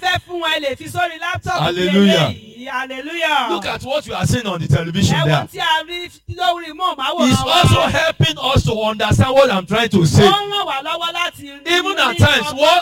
fẹ́ fún wọn lè fi sórí laptop. Hallelujah. Hallelujah. Look at what you are seeing on the television there. Ẹ̀wọ̀n tí a rí lórí mọ̀ọ́máwòrán It's also helping us to understand what I'm trying to say. Ó ń ràn wá lọ́wọ́ láti rí. Even at times, what